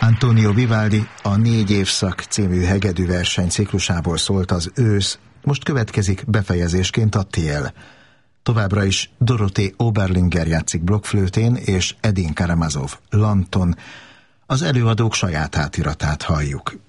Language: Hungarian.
Antonio Vivaldi a 4 évszak című hegedű verseny ciklusából szólt az ősz, most következik befejezésként a tél. Továbbra is Dorothée Oberlinger játszik blokkflőtén, és Edin Karamazov lanton. Az előadók saját átiratát halljuk.